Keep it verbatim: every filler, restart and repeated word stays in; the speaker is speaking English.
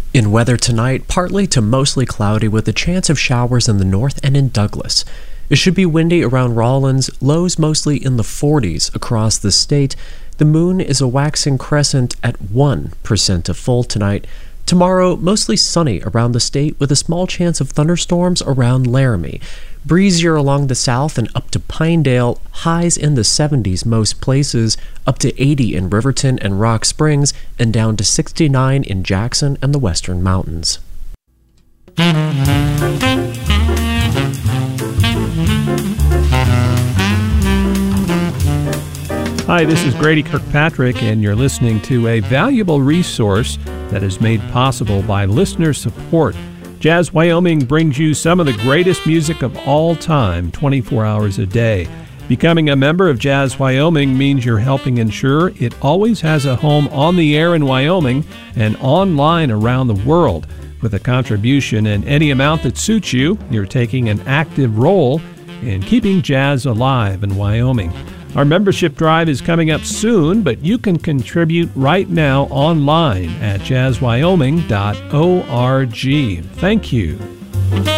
In weather tonight, partly to mostly cloudy with a chance of showers in the north and in Douglas. It should be windy around Rawlins, lows mostly in the forties across the state. The moon is a waxing crescent at one percent of full tonight. Tomorrow, mostly sunny around the state with a small chance of thunderstorms around Laramie. Breezier along the south and up to Pinedale, highs in the seventies most places, up to eighty in Riverton and Rock Springs, and down to sixty-nine in Jackson and the Western Mountains. Hi, this is Grady Kirkpatrick, and you're listening to a valuable resource that is made possible by listener support. Jazz Wyoming brings you some of the greatest music of all time, twenty-four hours a day. Becoming a member of Jazz Wyoming means you're helping ensure it always has a home on the air in Wyoming and online around the world. With a contribution in any amount that suits you, you're taking an active role in keeping jazz alive in Wyoming. Our membership drive is coming up soon, but you can contribute right now online at jazz wyoming dot org. Thank you.